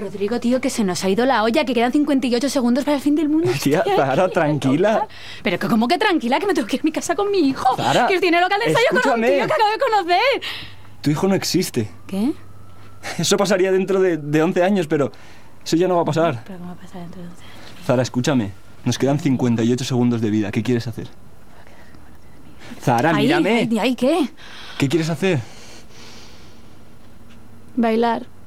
Rodrigo, tío, que se nos ha ido la olla, que quedan 58 segundos para el fin del mundo. Tía, Zara, tranquila. Pero que como que tranquila, que me tengo que ir a mi casa con mi hijo. Zara, que tiene local de ensayo con un escúchame. tío que acabo de conocer. Tu hijo no existe. ¿Qué? Eso pasaría dentro de 11 años, pero eso ya no va a pasar. ¿Pero cómo va a pasar dentro de 11 años? Zara, escúchame. Nos quedan 58 segundos de vida. ¿Qué quieres hacer? Zara, mírame. ¿Ahí qué? ¿Qué quieres hacer? Bailar.